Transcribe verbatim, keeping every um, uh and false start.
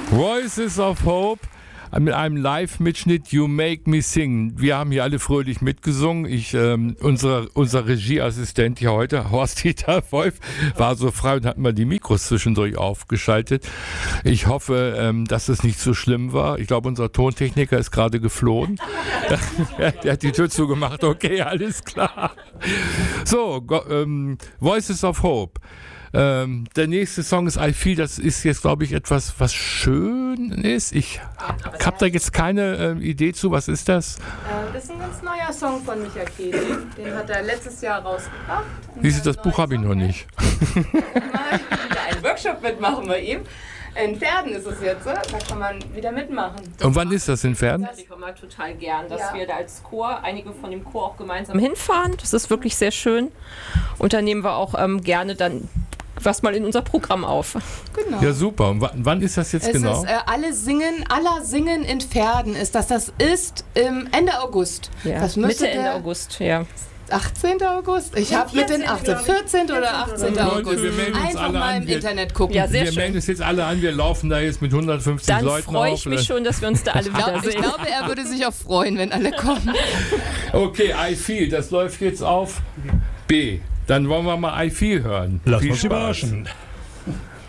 Voices of Hope mit einem Live-Mitschnitt You Make Me Sing. Wir haben hier alle fröhlich mitgesungen. Ich, ähm, unser, unser Regieassistent hier heute, Horst-Dieter Wolf, war so frei und hat mal die Mikros zwischendurch aufgeschaltet. Ich hoffe, ähm, dass es nicht so schlimm war. Ich glaube, unser Tontechniker ist gerade geflohen. Der hat die Tür zugemacht. Okay, alles klar. So, go, ähm, Voices of Hope. Ähm, der nächste Song ist I Feel, das ist jetzt, glaube ich, etwas, was schön ist. Ich habe hab da jetzt keine äh, Idee zu. Was ist das? Äh, das ist ein ganz neuer Song von Micha Kehl. Den hat er letztes Jahr rausgebracht. Siehst du, das Buch habe ich noch nicht. Mal wieder einen Workshop mitmachen bei ihm. In Pferden ist es jetzt, da kann man wieder mitmachen. Und wann ist das in Pferden? Das kommen wir total gern, dass Ja. wir da als Chor, einige von dem Chor auch gemeinsam hinfahren. Das ist wirklich sehr schön. Und dann nehmen wir auch ähm, gerne dann was mal in unser Programm auf. Genau. Ja, super. Und wann, wann ist das jetzt Es genau? ist, äh, alle singen, aller Singen in Pferden ist das. Das ist im Ende August. Ja. Das müsste Mitte, Ende der August, ja. achtzehnten August? Ich habe mit den achtzehnten vierzehnten oder achtzehnten Leute, August. wir melden uns Einfach alle mal an. im Wir- Internet gucken. Ja, sehr wir schön. melden uns jetzt alle an. Wir laufen da jetzt mit hundertfünfzig Dann Leuten freue auf. ich mich schon, dass wir uns da alle Ich glaub- ich wiedersehen. glaube, er würde sich auch freuen, wenn alle kommen. Okay, I Feel, das läuft jetzt auf B. Dann wollen wir mal I Feel hören. Lass Viel uns Spaß. überraschen.